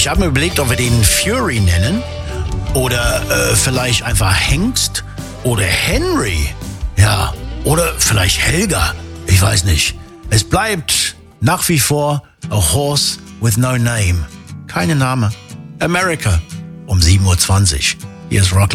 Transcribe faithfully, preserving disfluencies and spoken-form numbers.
Ich habe mir überlegt, ob wir den Fury nennen oder äh, vielleicht einfach Hengst oder Henry. Ja, oder vielleicht Helga. Ich weiß nicht. Es bleibt nach wie vor a horse with no name. Keine Name. America um sieben Uhr zwanzig. Hier ist Rock